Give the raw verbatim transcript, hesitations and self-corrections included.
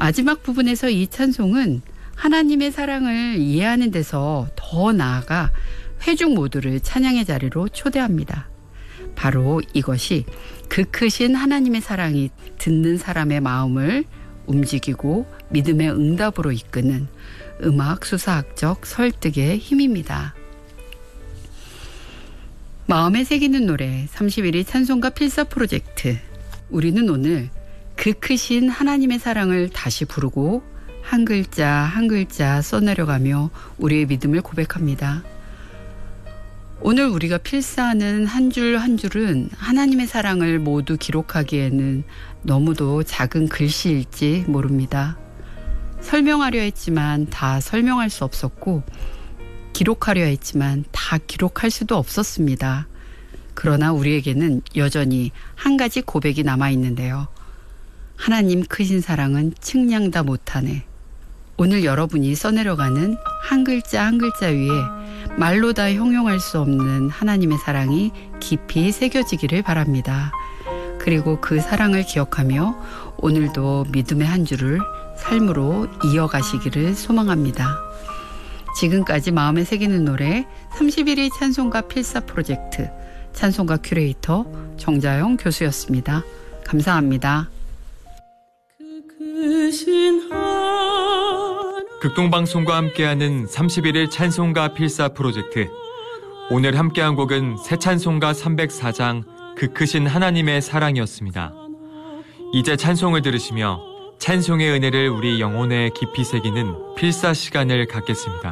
마지막 부분에서 이 찬송은 하나님의 사랑을 이해하는 데서 더 나아가 회중 모두를 찬양의 자리로 초대합니다. 바로 이것이 그 크신 하나님의 사랑이 듣는 사람의 마음을 움직이고 믿음의 응답으로 이끄는 음악 수사학적 설득의 힘입니다. 마음에 새기는 노래 삼십일 위 찬송가 필사 프로젝트. 우리는 오늘 그 크신 하나님의 사랑을 다시 부르고 한 글자 한 글자 써내려가며 우리의 믿음을 고백합니다. 오늘 우리가 필사하는 한 줄 한 줄은 하나님의 사랑을 모두 기록하기에는 너무도 작은 글씨일지 모릅니다. 설명하려 했지만 다 설명할 수 없었고 기록하려 했지만 다 기록할 수도 없었습니다. 그러나 우리에게는 여전히 한 가지 고백이 남아있는데요. 하나님 크신 사랑은 측량다 못하네. 오늘 여러분이 써내려가는 한 글자 한 글자 위에 말로 다 형용할 수 없는 하나님의 사랑이 깊이 새겨지기를 바랍니다. 그리고 그 사랑을 기억하며 오늘도 믿음의 한 줄을 삶으로 이어가시기를 소망합니다. 지금까지 마음에 새기는 노래 삼십일 위 찬송가 필사 프로젝트 찬송가 큐레이터 정자영 교수였습니다. 감사합니다. 극동방송과 함께하는 삼십일 일 찬송가 필사 프로젝트. 오늘 함께한 곡은 새 찬송가 삼백사 장 그 크신 하나님의 사랑이었습니다. 이제 찬송을 들으시며 찬송의 은혜를 우리 영혼에 깊이 새기는 필사 시간을 갖겠습니다.